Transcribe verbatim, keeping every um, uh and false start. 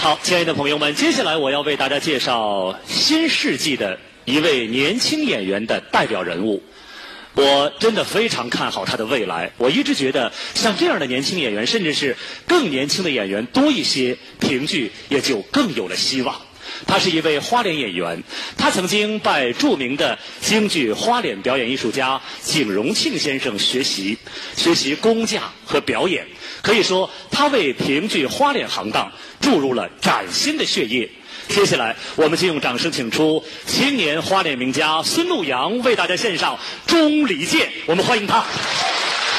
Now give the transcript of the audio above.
好，亲爱的朋友们，接下来我要为大家介绍新世纪的一位年轻演员的代表人物。我真的非常看好他的未来。我一直觉得像这样的年轻演员，甚至是更年轻的演员多一些，评剧也就更有了希望。他是一位花脸演员，他曾经拜著名的京剧花脸表演艺术家景荣庆先生学习，学习工架和表演。可以说，他为评剧花脸行当注入了崭新的血液。接下来，我们就用掌声请出青年花脸名家孙路阳，为大家献上《钟离剑》，我们欢迎他。